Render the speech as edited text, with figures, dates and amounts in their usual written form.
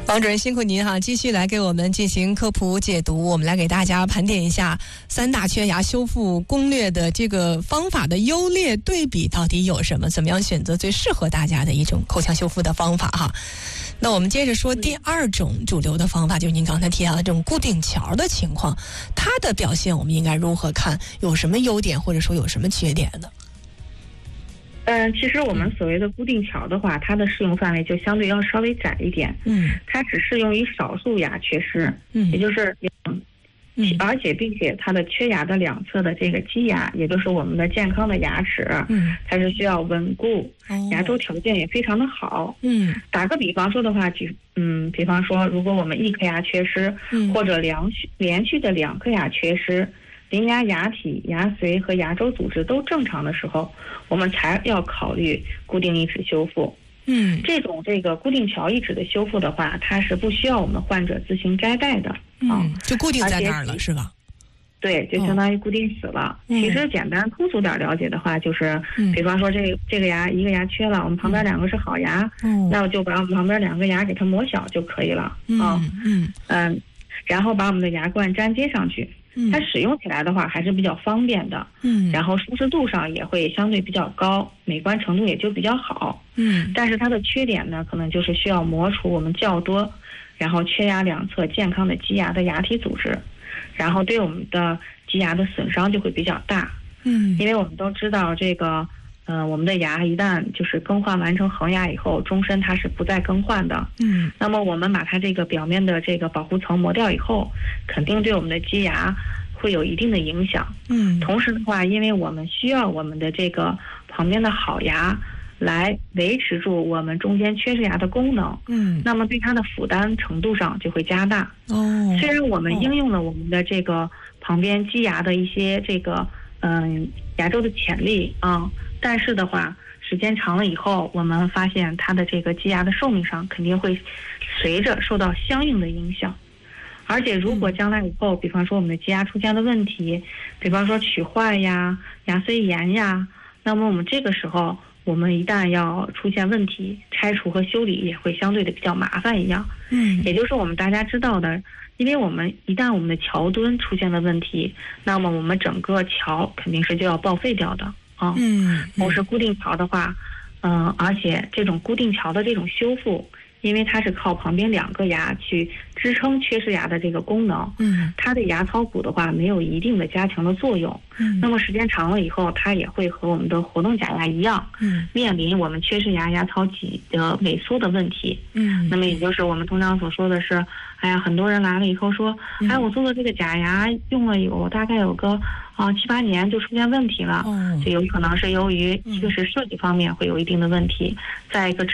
王主任辛苦您哈，继续来给我们进行科普解读。我们来给大家盘点一下3大缺牙修复攻略的这个方法的优劣对比到底有什么，怎么样选择最适合大家的一种口腔修复的方法哈。那我们接着说第2种主流的方法，就是您刚才提到的这种固定桥的情况，它的表现我们应该如何看？有什么优点或者说有什么缺点呢？ 其实我们所谓的固定桥的话，它的适用范围就相对要稍微窄一点。它只适用于少数牙缺失，也就是而且并且它的缺牙的两侧的这个基牙，也就是我们的健康的牙齿，它是需要稳固，牙周条件也非常的好。打个比方说的话，比方说如果我们1颗牙缺失，或者连续的2颗牙缺失，邻牙牙体、牙髓和牙周组织都正常的时候，我们才要考虑固定义齿修复。这个固定桥义齿的修复的话，它是不需要我们患者自行摘戴的， 就固定在那儿了，是吧？ 对，就相当于固定死了。其实简单通俗点了解的话，就是比方说这个牙一个牙缺了，我们旁边2个是好牙，那我就把我们旁边2个牙给它磨小就可以了。然后把我们的牙冠粘接上去。它使用起来的话还是比较方便的，然后舒适度上也会相对比较高，美观程度也就比较好。但是它的缺点呢，可能就是需要磨除我们较多，然后缺牙两侧健康的基牙的牙体组织，然后对我们的基牙的损伤就会比较大。因为我们都知道这个我们的牙一旦就是更换完成恒牙以后，终身它是不再更换的。那么我们把它这个表面的这个保护层磨掉以后，肯定对我们的基牙会有一定的影响。同时的话，因为我们需要我们的这个旁边的好牙来维持住我们中间缺失牙的功能，那么对它的负担程度上就会加大。虽然我们应用了我们的这个旁边基牙的一些这个牙周的潜力但是的话，时间长了以后，我们发现它的这个基牙的寿命上肯定会随着受到相应的影响。而且如果将来以后，比方说我们的基牙出现了问题，比方说龋坏呀、牙髓炎呀，那么我们这个时候，我们一旦要出现问题，拆除和修理也会相对的比较麻烦一样。也就是我们大家知道的，因为一旦我们的桥墩出现了问题，那么我们整个桥肯定是就要报废掉的。同时固定桥的话，而且这种固定桥的这种修复，因为它是靠旁边2个牙去支撑缺失牙的这个功能，它的牙槽骨的话没有一定的加强的作用。那么时间长了以后，它也会和我们的活动假牙一样，面临我们缺失牙牙槽脊的萎缩的问题。那么也就是我们通常所说的是，很多人来了以后说，我做的这个假牙用了大概有个7、8年就出现问题了。这有可能是由于一个是设计方面会有一定的问题，再一个